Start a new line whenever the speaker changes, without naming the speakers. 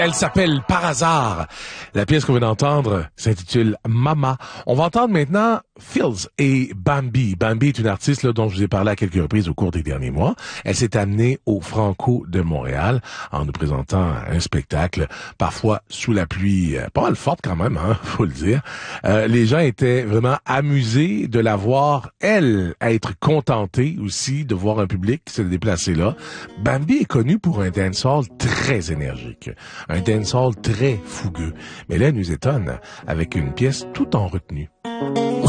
Elle s'appelle Par hasard. La pièce qu'on vient d'entendre s'intitule Mama. On va entendre maintenant Fields et Bambi. Bambi est une artiste dont je vous ai parlé à quelques reprises au cours des derniers mois. Elle s'est amenée au Franco de Montréal en nous présentant un spectacle, parfois sous la pluie, pas mal forte quand même, faut le dire. Les gens étaient vraiment amusés de la voir, elle, être contentée aussi de voir un public se déplacer là. Bambi est connue pour un dancehall très énergique, un dancehall très fougueux. Mais là, elle nous étonne avec une pièce tout en retenue.